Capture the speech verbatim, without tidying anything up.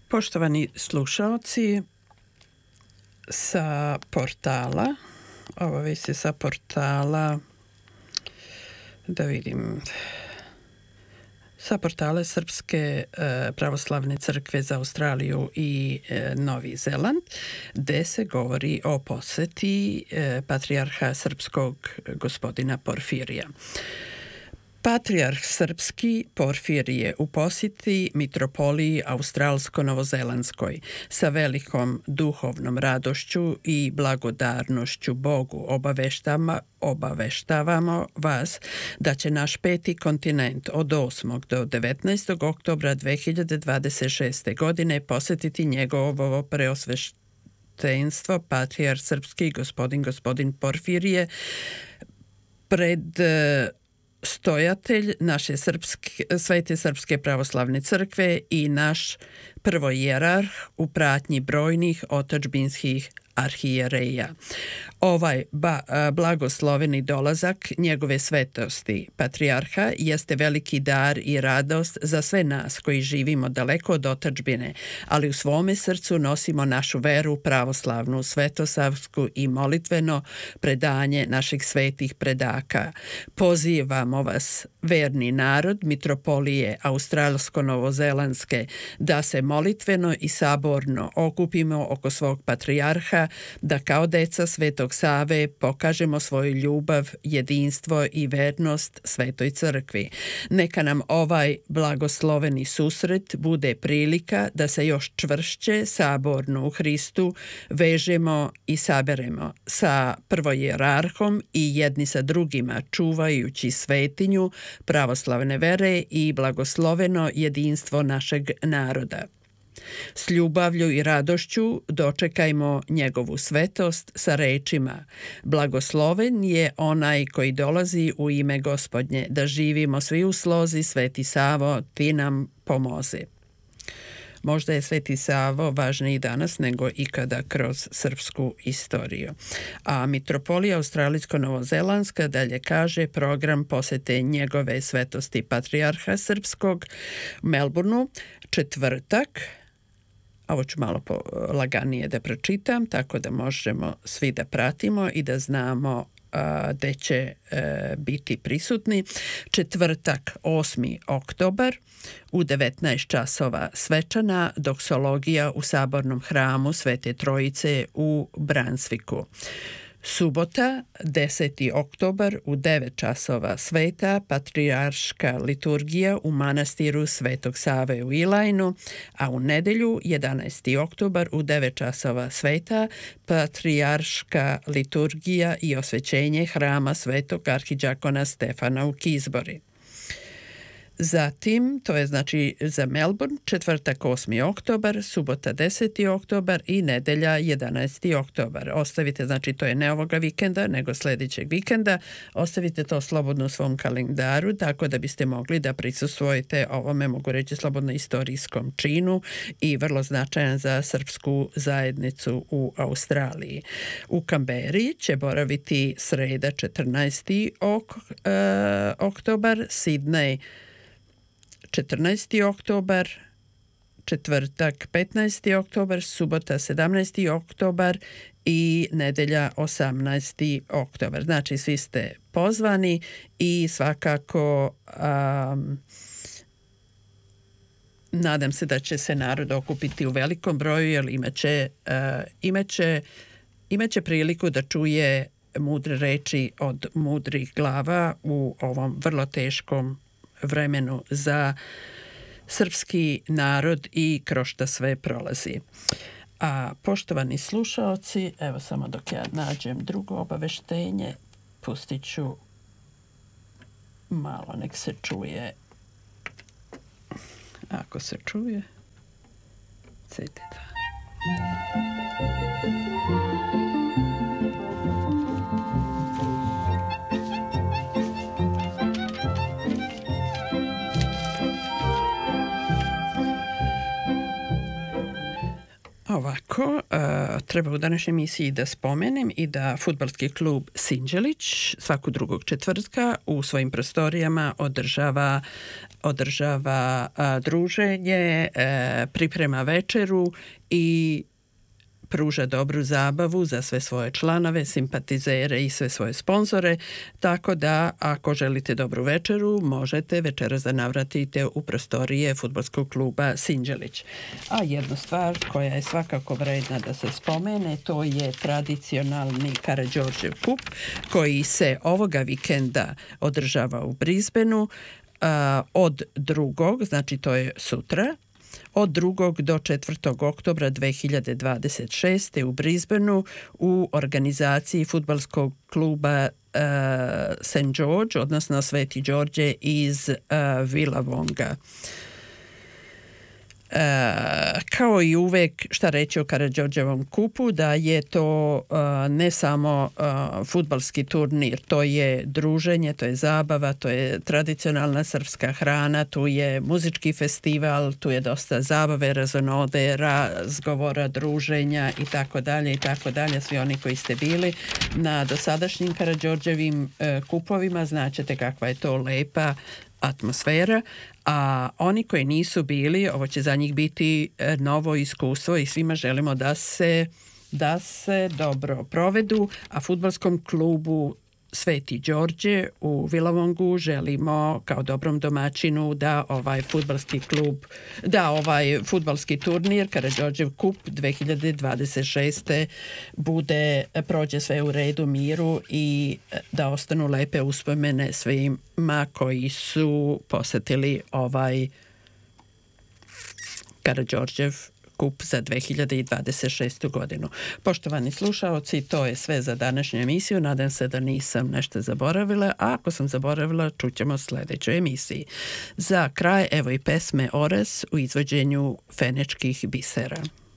Poštovani slušalci, sa portala, ovo visi sa portala, da vidim, sa portale Srpske pravoslavne crkve za Australiju i Novi Zeland, gde se govori o poseti patrijarha srpskog gospodina Porfirija. Patrijarh srpski Porfirije u posjeti mitropoliji australsko-novozelandskoj sa velikom duhovnom radošću i blagodarnošću Bogu obaveštavamo, obaveštavamo vas da će naš peti kontinent od osmog do devetnaestog oktobra dve hiljade dvadeset šeste. godine posjetiti njegovo preosveštenstvo patrijarh srpski gospodin gospodin Porfirije pred stojatelj naše srpske, Svete srpske pravoslavne crkve i naš prvojerarh u pratnji brojnih otadžbinskih arhijereja. Ovaj ba, blagosloveni dolazak njegove svetosti patrijarha jeste veliki dar i radost za sve nas koji živimo daleko od otadžbine, ali u svome srcu nosimo našu veru pravoslavnu, svetosavsku i molitveno predanje naših svetih predaka. Pozivamo vas, verni narod mitropolije australsko-novozelandske, da se molitveno i saborno okupimo oko svog patrijarha, da kao deca Svetog Save pokažemo svoju ljubav, jedinstvo i vernost Svetoj crkvi. Neka nam ovaj blagosloveni susret bude prilika da se još čvršće saborno u Hristu vežemo i saberemo sa prvojerarhom i jedni sa drugima, čuvajući svetinju pravoslavne vere i blagosloveno jedinstvo našeg naroda. S ljubavlju i radošću dočekajmo njegovu svetost sa rečima: blagosloven je onaj koji dolazi u ime Gospodnje, da živimo svi u slozi, Sveti Savo, ti nam pomozi. Možda je Sveti Savo važniji danas nego ikada kroz srpsku istoriju. A mitropolija australijsko-novozelandska dalje kaže program posete njegove svetosti patrijarha srpskog u Melbourneu četvrtak. Ovo ću malo laganije da pročitam, tako da možemo svi da pratimo i da znamo gde će e, biti prisutni. Četvrtak, osmi oktobar, u devetnaest časova svečana doksologija u sabornom hramu Svete Trojice u Bransviku. Subota, deseti oktobar, u devet časova sveta patrijarška liturgija u manastiru Svetog Save u Ilajnu, a u nedelju, jedanaesti oktobar, u devet časova sveta patrijarška liturgija i osvećenje hrama Svetog arhidžakona Stefana u Kizbori. Zatim, to je znači za Melbourne, četvrtak osmi oktobar, subota deseti oktobar i nedelja jedanaesti oktobar. Ostavite, znači to je ne ovoga vikenda, nego sljedećeg vikenda, ostavite to slobodno u svom kalendaru, tako da biste mogli da prisustvujete ovome, mogu reći, slobodno istorijskom činu i vrlo značajan za srpsku zajednicu u Australiji. U Kamberi će boraviti sreda četrnaesti oktobar, Sidney četrnaesti oktobar, četvrtak petnaesti oktobar, subota sedamnaesti oktobar i nedelja osamnaesti oktobar. Znači svi ste pozvani i svakako um, nadam se da će se narod okupiti u velikom broju, jer imaće, uh, imaće, imaće priliku da čuje mudre reči od mudrih glava u ovom vrlo teškom vremenu za srpski narod i kroz šta sve prolazi. A poštovani slušaoci, evo samo dok ja nađem drugo obaveštenje, pustit ću malo, nek se čuje. Ako se čuje, cete da. Ovako, uh, treba u današnjoj emisiji da spomenem i da fudbalski klub Sinđelić svaku drugog četvrtka u svojim prostorijama održava, održava uh, druženje, uh, priprema večeru i pruža dobru zabavu za sve svoje članove, simpatizere i sve svoje sponzore, tako da ako želite dobru večeru, možete večeras da navratite u prostorije fudbalskog kluba Sinđelić. A jedna stvar koja je svakako vredna da se spomene, to je tradicionalni Karađorđev kup koji se ovoga vikenda održava u Brisbaneu od drugog, znači to je sutra, od drugog do četvrtog oktobra dve hiljade dvadeset šeste. u Brisbaneu u organizaciji fudbalskog kluba uh, Saint George, odnosno Sveti Đorđe iz uh, Willawonga. Uh, kao i uvek, šta reći o Karađorđevom kupu, da je to uh, ne samo uh, fudbalski turnir, to je druženje, to je zabava, to je tradicionalna srpska hrana, tu je muzički festival, tu je dosta zabave, razonode, razgovora, druženja i tako dalje i tako dalje. Svi oni koji ste bili na dosadašnjim Karađorđevim uh, kupovima znaćete kakva je to lepa atmosfera, a oni koji nisu bili, ovo će za njih biti novo iskustvo i svima želimo da se, da se dobro provedu, a fudbalskom klubu Sveti Đorđe u Willawongu želimo kao dobrom domaćinu da ovaj fudbalski klub, da ovaj fudbalski turnir Karađorđev kup dve hiljade dvadeset šeste. bude, prođe sve u redu, miru i da ostanu lepe uspomene svima koji su posetili ovaj Karađorđev kup za dve hiljade dvadeset šestu. godinu. Poštovani slušaoci, to je sve za današnju emisiju. Nadam se da nisam nešto zaboravila, a ako sam zaboravila, čućemo sljedećoj emisiji. Za kraj, evo i pesme Ores u izvođenju Fenečkih bisera.